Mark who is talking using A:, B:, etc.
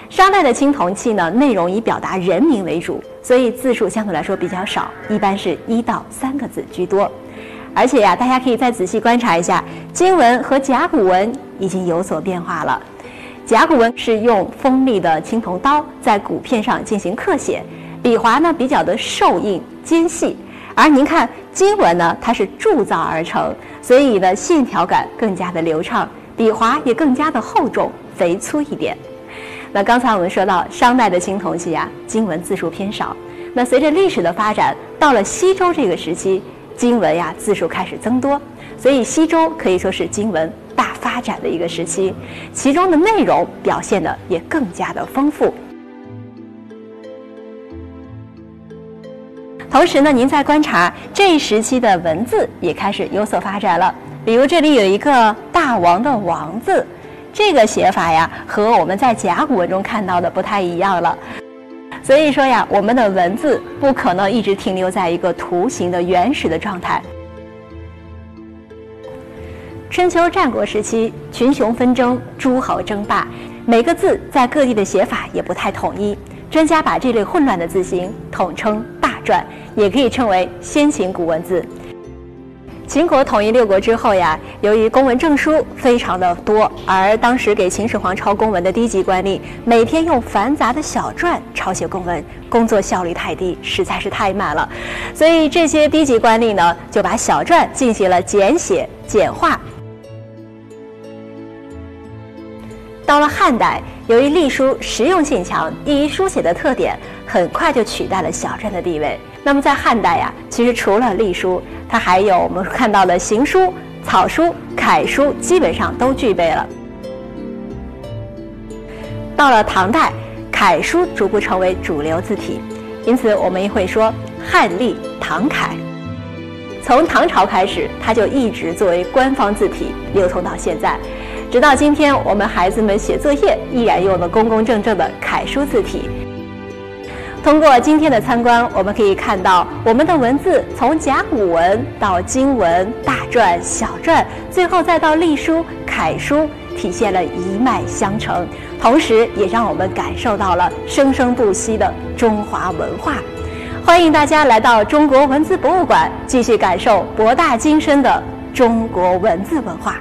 A: 商代的青铜器呢，内容以表达人名为主，所以字数相对来说比较少，一般是1到3个字居多。而且呀，大家可以再仔细观察一下，金文和甲骨文已经有所变化了。甲骨文是用锋利的青铜刀在骨片上进行刻写，笔划呢比较的瘦硬尖细，而您看金文呢，它是铸造而成，所以呢线条感更加的流畅，笔划也更加的厚重肥粗一点。那刚才我们说到商代的青铜器啊，金文字数偏少。那随着历史的发展，到了西周这个时期，金文呀字数开始增多，所以西周可以说是金文大发展的一个时期，其中的内容表现的也更加的丰富。同时呢，您在观察这一时期的文字也开始有所发展了。比如这里有一个大王的王字，这个写法呀和我们在甲骨文中看到的不太一样了。所以说呀，我们的文字不可能一直停留在一个图形的原始的状态。春秋战国时期，群雄纷争，诸侯争霸，每个字在各地的写法也不太统一。专家把这类混乱的字形统称大篆，也可以称为先秦古文字。秦国统一6国之后呀，由于公文证书非常的多，而当时给秦始皇抄公文的低级官吏每天用繁杂的小篆抄写公文，工作效率太低，实在是太慢了。所以这些低级官吏呢，就把小篆进行了简写简化。到了汉代，由于隶书实用性强，易于书写的特点，很快就取代了小篆的地位。那么在汉代呀，其实除了隶书，它还有我们看到的行书、草书、楷书，基本上都具备了。到了唐代，楷书逐步成为主流字体，因此我们也会说汉隶唐楷。从唐朝开始，它就一直作为官方字体流通到现在，直到今天，我们孩子们写作业依然用的公公正正的楷书字体。通过今天的参观，我们可以看到我们的文字从甲骨文到金文、大篆、小篆，最后再到隶书、楷书，体现了一脉相承，同时也让我们感受到了生生不息的中华文化。欢迎大家来到中国文字博物馆，继续感受博大精深的中国文字文化。